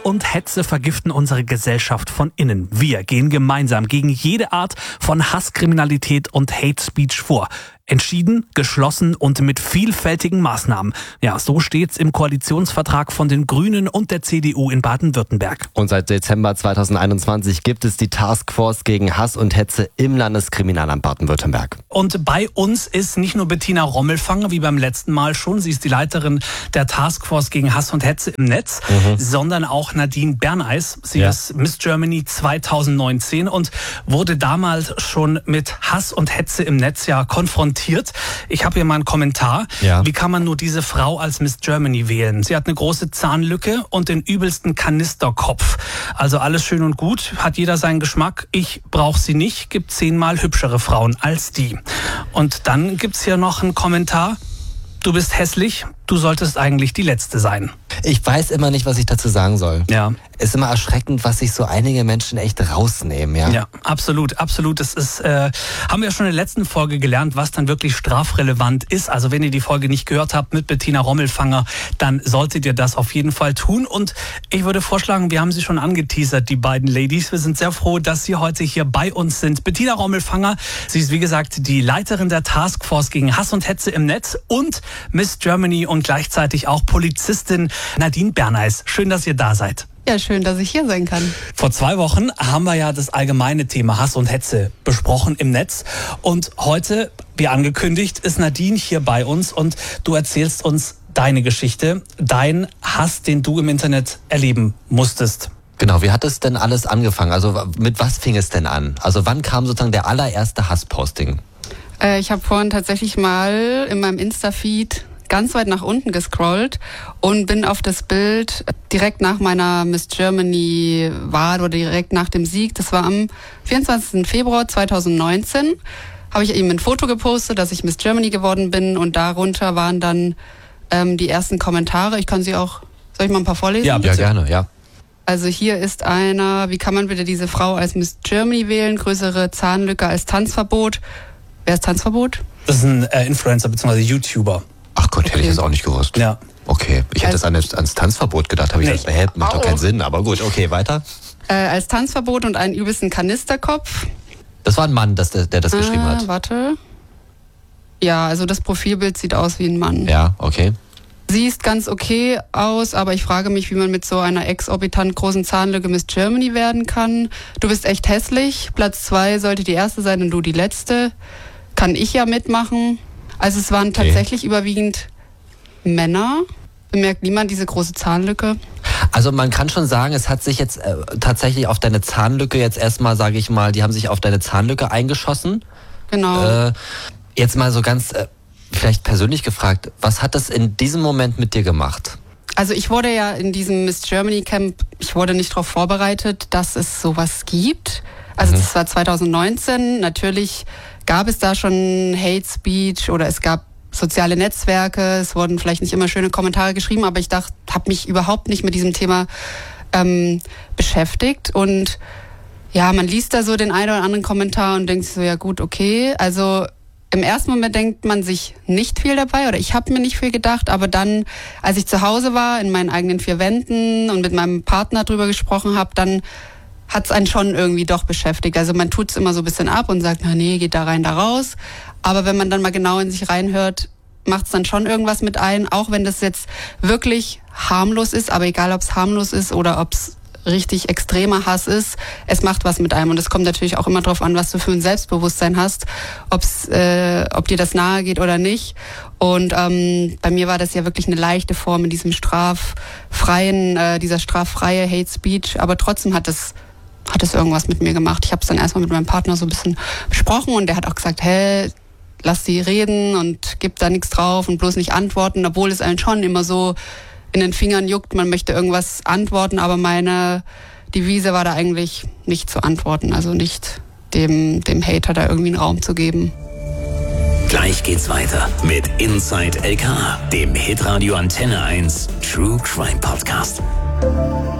und Hetze vergiften unsere Gesellschaft von innen. Wir gehen gemeinsam gegen jede Art von Hasskriminalität und Hate Speech vor. Entschieden, geschlossen und mit vielfältigen Maßnahmen. Ja, so steht's im Koalitionsvertrag von den Grünen und der CDU in Baden-Württemberg. Und seit Dezember 2021 gibt es die Taskforce gegen Hass und Hetze im Landeskriminalamt Baden-Württemberg. Und bei uns ist nicht nur Bettina Rommelfanger, wie beim letzten Mal schon, sie ist die Leiterin der Taskforce gegen Hass und Hetze im Netz, sondern auch Nadine Berneis. Sie ist Miss Germany 2019 und wurde damals schon mit Hass und Hetze im Netz konfrontiert. Ich habe hier mal einen Kommentar. Wie kann man nur diese Frau als Miss Germany wählen? Sie hat eine große Zahnlücke und den übelsten Kanisterkopf. Also alles schön und gut, hat jeder seinen Geschmack. Ich brauche sie nicht, gibt 10-mal hübschere Frauen als die. Und dann gibt's hier noch einen Kommentar. Du bist hässlich, du solltest eigentlich die Letzte sein. Ich weiß immer nicht, was ich dazu sagen soll. Ja. Es ist immer erschreckend, was sich so einige Menschen echt rausnehmen. Ja, absolut, absolut. Das ist, haben wir schon in der letzten Folge gelernt, was dann wirklich strafrelevant ist. Also wenn ihr die Folge nicht gehört habt mit Bettina Rommelfanger, dann solltet ihr das auf jeden Fall tun. Und ich würde vorschlagen, wir haben sie schon angeteasert, die beiden Ladies. Wir sind sehr froh, dass sie heute hier bei uns sind. Bettina Rommelfanger, sie ist wie gesagt die Leiterin der Taskforce gegen Hass und Hetze im Netz und Miss Germany und gleichzeitig auch Polizistin Nadine Berneis. Schön, dass ihr da seid. Ja, schön, dass ich hier sein kann. Vor 2 Wochen haben wir ja das allgemeine Thema Hass und Hetze besprochen im Netz. Und heute, wie angekündigt, ist Nadine hier bei uns und du erzählst uns deine Geschichte, dein Hass, den du im Internet erleben musstest. Genau, wie hat es denn alles angefangen? Also mit was fing es denn an? Also wann kam sozusagen der allererste Hassposting? Ich habe vorhin tatsächlich mal in meinem Insta-Feed ganz weit nach unten gescrollt und bin auf das Bild direkt nach meiner Miss Germany Wahl oder direkt nach dem Sieg, das war am 24. Februar 2019, habe ich eben ein Foto gepostet, dass ich Miss Germany geworden bin und darunter waren dann die ersten Kommentare. Ich kann sie auch, soll ich mal ein paar vorlesen? Ja, gerne, ja. Also hier ist einer, wie kann man bitte diese Frau als Miss Germany wählen, größere Zahnlücke als Tanzverbot. Wer ist Tanzverbot? Das ist ein Influencer bzw. YouTuber. Ach Gott, hätte ich das auch nicht gewusst. Ja. Okay, ich hätte ans Tanzverbot gedacht, habe ich gedacht, macht doch keinen Sinn, aber gut, okay, weiter. Als Tanzverbot und einen übelsten Kanisterkopf. Das war ein Mann, der das geschrieben hat. Warte. Ja, also das Profilbild sieht aus wie ein Mann. Ja, okay. Sieht ganz okay aus, aber ich frage mich, wie man mit so einer exorbitant großen Zahnlücke Miss Germany werden kann. Du bist echt hässlich. Platz 2 sollte die erste sein und du die letzte. Kann ich ja mitmachen. Also es waren tatsächlich überwiegend Männer. Bemerkt niemand diese große Zahnlücke? Also man kann schon sagen, es hat sich jetzt tatsächlich auf deine Zahnlücke jetzt erstmal, sage ich mal, die haben sich auf deine Zahnlücke eingeschossen. Genau. Jetzt mal so ganz vielleicht persönlich gefragt, was hat das in diesem Moment mit dir gemacht? Also ich wurde ja in diesem Miss Germany Camp, ich wurde nicht darauf vorbereitet, dass es sowas gibt. Also das war 2019, natürlich gab es da schon Hate Speech oder es gab soziale Netzwerke, es wurden vielleicht nicht immer schöne Kommentare geschrieben, aber ich habe mich überhaupt nicht mit diesem Thema beschäftigt und ja, man liest da so den einen oder anderen Kommentar und denkt sich so, ja gut, okay, also im ersten Moment denkt man sich nicht viel dabei oder ich habe mir nicht viel gedacht, aber dann, als ich zu Hause war, in meinen eigenen 4 Wänden und mit meinem Partner drüber gesprochen habe, dann hat es einen schon irgendwie doch beschäftigt. Also man tut es immer so ein bisschen ab und sagt, na nee, geht da rein, da raus. Aber wenn man dann mal genau in sich reinhört, macht es dann schon irgendwas mit ein, auch wenn das jetzt wirklich harmlos ist, aber egal ob es harmlos ist oder ob es richtig extremer Hass ist, es macht was mit einem und es kommt natürlich auch immer drauf an, was du für ein Selbstbewusstsein hast, ob dir das nahe geht oder nicht. Und bei mir war das ja wirklich eine leichte Form in diesem dieser straffreie Hate Speech, aber trotzdem hat es irgendwas mit mir gemacht. Ich habe es dann erstmal mit meinem Partner so ein bisschen besprochen und der hat auch gesagt, hey, lass sie reden und gib da nichts drauf und bloß nicht antworten, obwohl es einen schon immer so in den Fingern juckt, man möchte irgendwas antworten, aber meine Devise war da eigentlich nicht zu antworten, also nicht dem Hater da irgendwie einen Raum zu geben. Gleich geht's weiter mit Inside LK, dem Hitradio Antenne 1 True Crime Podcast.